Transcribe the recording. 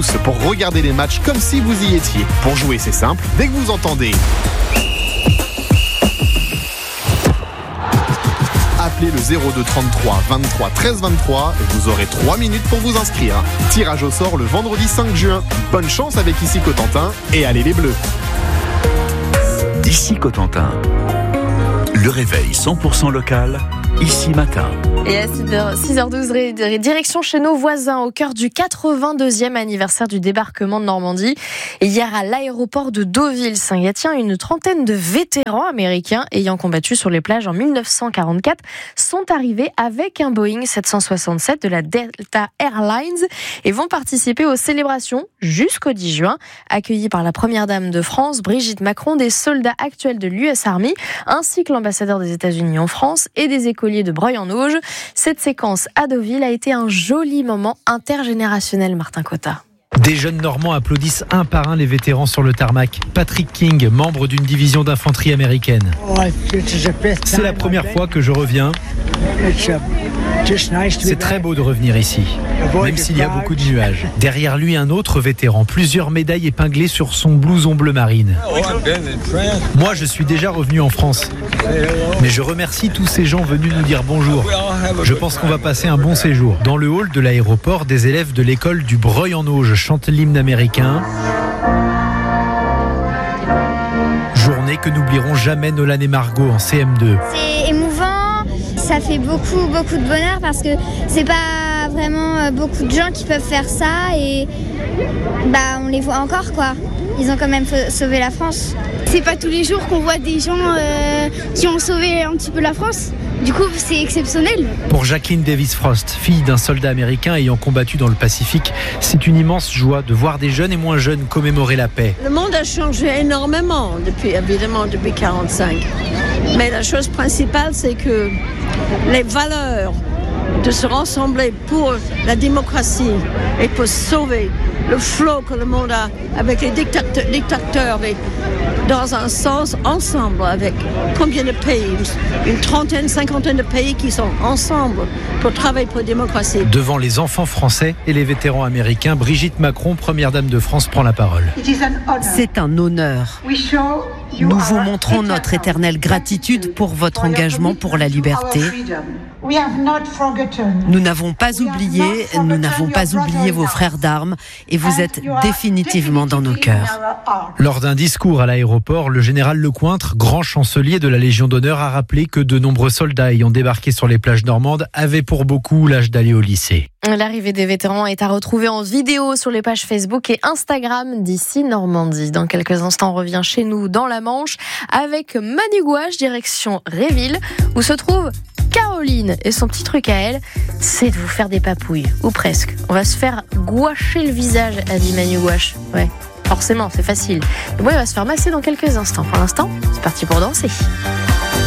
tous pour regarder les matchs comme si vous y étiez. Pour jouer, c'est simple, dès que vous entendez appelez le 02 33 23 13 23 et vous aurez 3 minutes pour vous inscrire. Tirage au sort le vendredi 5 juin. Bonne chance avec Ici Cotentin et allez les Bleus. Ici Cotentin, le réveil 100% local, Ici Matin. Et à 6h12, direction chez nos voisins, au cœur du 82e anniversaire du débarquement de Normandie. Et hier, à l'aéroport de Deauville-Saint-Gatien, une trentaine de vétérans américains ayant combattu sur les plages en 1944 sont arrivés avec un Boeing 767 de la Delta Airlines et vont participer aux célébrations jusqu'au 10 juin. Accueillis par la première dame de France, Brigitte Macron, des soldats actuels de l'US Army, ainsi que l'ambassadeur des États-Unis en France et des écoliers de Breuil-en-Auge. Cette séquence à Deauville a été un joli moment intergénérationnel, Martin Cotta. Des jeunes Normands applaudissent un par un les vétérans sur le tarmac. Patrick King, membre d'une division d'infanterie américaine. C'est la première fois que je reviens. C'est très beau de revenir ici, même s'il y a beaucoup de nuages. Derrière lui, un autre vétéran, plusieurs médailles épinglées sur son blouson bleu marine. Moi, je suis déjà revenu en France, mais je remercie tous ces gens venus nous dire bonjour. Je pense qu'on va passer un bon séjour. Dans le hall de l'aéroport, des élèves de l'école du Breuil-en-Auge chantent l'hymne américain. Journée que n'oublieront jamais Nolan et Margot en CM2. C'est émouvant. Ça fait beaucoup de bonheur parce que c'est pas vraiment beaucoup de gens qui peuvent faire ça et on les voit encore quoi. Ils ont quand même sauvé la France. C'est pas tous les jours qu'on voit des gens qui ont sauvé un petit peu la France. Du coup, c'est exceptionnel. Pour Jacqueline Davis-Frost, fille d'un soldat américain ayant combattu dans le Pacifique, c'est une immense joie de voir des jeunes et moins jeunes commémorer la paix. Le monde a changé énormément depuis 1945. Mais la chose principale, c'est que les valeurs de se rassembler pour la démocratie et pour sauver le flot que le monde a avec les dictateurs et dans un sens ensemble avec combien de pays, une trentaine, cinquantaine de pays qui sont ensemble pour travailler pour la démocratie. Devant les enfants français et les vétérans américains, Brigitte Macron, première dame de France, prend la parole. C'est un honneur. Nous vous montrons notre éternelle gratitude pour votre engagement pour la liberté. Nous n'avons pas oublié vos frères d'armes et vous êtes définitivement dans nos cœurs. Lors d'un discours à l'aéroport, le général Lecointre, grand chancelier de la Légion d'honneur, a rappelé que de nombreux soldats ayant débarqué sur les plages normandes avaient pour beaucoup l'âge d'aller au lycée. L'arrivée des vétérans est à retrouver en vidéo sur les pages Facebook et Instagram d'Ici Normandie. Dans quelques instants, on revient chez nous dans la Manche avec Manu Gouache, direction Réville, où se trouve Caroline. Et son petit truc à elle, c'est de vous faire des papouilles, ou presque. On va se faire gouacher le visage, a dit Manu Gouache. Ouais, forcément, c'est facile. Le bois va se faire masser dans quelques instants. Pour l'instant, c'est parti pour danser.